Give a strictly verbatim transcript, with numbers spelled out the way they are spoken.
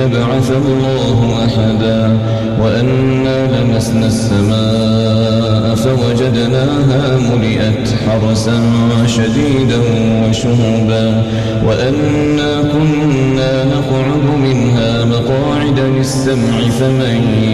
يبعث الله أحدا وأنا لمسنا السماء فوجدناها ملئت حرسا شديدا وشهبا وأنا كنا نقعد منها مقاعد للسمع فمن